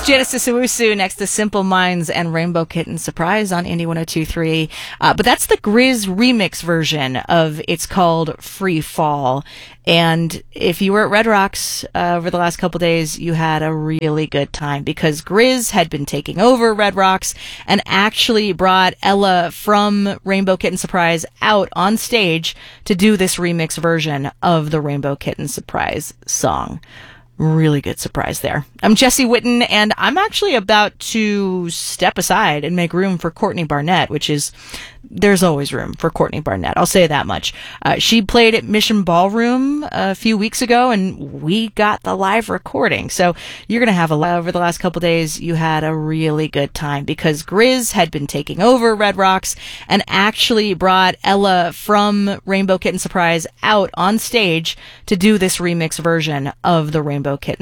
Genesis Owusu next to Simple Minds and Rainbow Kitten Surprise on Indie 102.3. But that's the Grizz remix version of It's Called Free Fall. And if you were at Red Rocks over the last couple days, you had a really good time because Grizz had been taking over Red Rocks and actually brought Ella from Rainbow Kitten Surprise out on stage to do this remix version of the Rainbow Kitten Surprise song. Really good surprise there. I'm Jesse Witten, and I'm actually about to step aside and make room for Courtney Barnett, there's always room for Courtney Barnett. I'll say that much. She played at Mission Ballroom a few weeks ago, and we got the live recording. So you're going to have over the last couple days, you had a really good time because Grizz had been taking over Red Rocks and actually brought Ella from Rainbow Kitten Surprise out on stage to do this remix version of the Rainbow Kitten